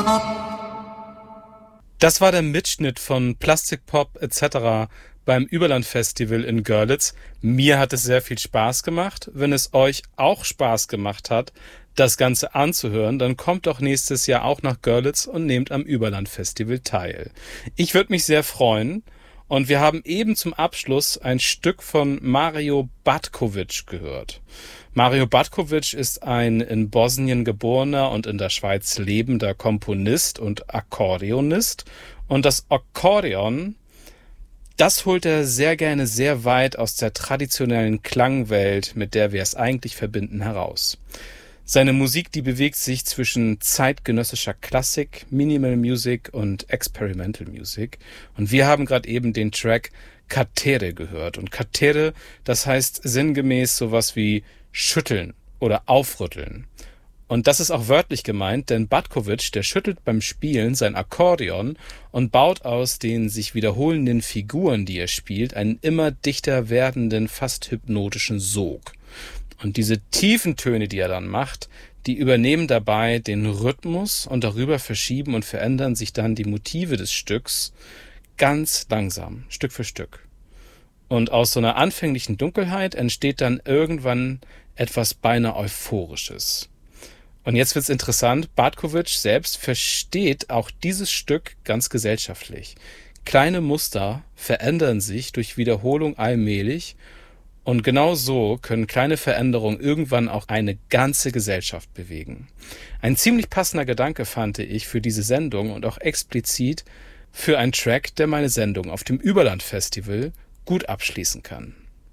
Das war der Mitschnitt von Plastic Pop etc. beim Überland-Festival in Görlitz. Mir hat es sehr viel Spaß gemacht. Wenn es euch auch Spaß gemacht hat, das Ganze anzuhören, dann kommt doch nächstes Jahr auch nach Görlitz und nehmt am Überland-Festival teil. Ich würde mich sehr freuen. Und wir haben eben zum Abschluss ein Stück von Mario Batkovic gehört. Mario Batkovic ist ein in Bosnien geborener und in der Schweiz lebender Komponist und Akkordeonist. Und das Akkordeon, das holt er sehr gerne sehr weit aus der traditionellen Klangwelt, mit der wir es eigentlich verbinden, heraus. Seine Musik, die bewegt sich zwischen zeitgenössischer Klassik, Minimal Music und Experimental Music. Und wir haben gerade eben den Track Katere gehört. Und Katere, das heißt sinngemäß sowas wie schütteln oder aufrütteln. Und das ist auch wörtlich gemeint, denn Batkovic, der schüttelt beim Spielen sein Akkordeon und baut aus den sich wiederholenden Figuren, die er spielt, einen immer dichter werdenden, fast hypnotischen Sog. Und diese tiefen Töne, die er dann macht, die übernehmen dabei den Rhythmus und darüber verschieben und verändern sich dann die Motive des Stücks ganz langsam, Stück für Stück. Und aus so einer anfänglichen Dunkelheit entsteht dann irgendwann etwas beinahe Euphorisches. Und jetzt wird's interessant, Batkovic selbst versteht auch dieses Stück ganz gesellschaftlich. Kleine Muster verändern sich durch Wiederholung allmählich. Und genau so können kleine Veränderungen irgendwann auch eine ganze Gesellschaft bewegen. Ein ziemlich passender Gedanke fand ich für diese Sendung und auch explizit für einen Track, der meine Sendung auf dem Überland-Festival gut abschließen kann.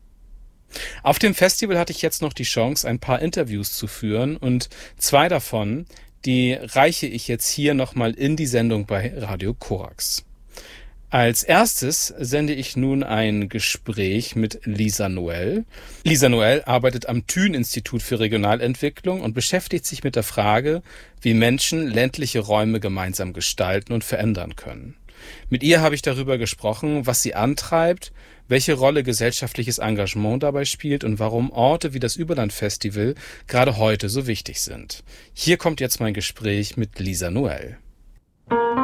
Auf dem Festival hatte ich jetzt noch die Chance, ein paar Interviews zu führen und 2 davon, die reiche ich jetzt hier nochmal in die Sendung bei Radio Korax. Als erstes sende ich nun ein Gespräch mit Lisa Noel. Lisa Noel arbeitet am Thün-Institut für Regionalentwicklung und beschäftigt sich mit der Frage, wie Menschen ländliche Räume gemeinsam gestalten und verändern können. Mit ihr habe ich darüber gesprochen, was sie antreibt, welche Rolle gesellschaftliches Engagement dabei spielt und warum Orte wie das Überland-Festival gerade heute so wichtig sind. Hier kommt jetzt mein Gespräch mit Lisa Noel.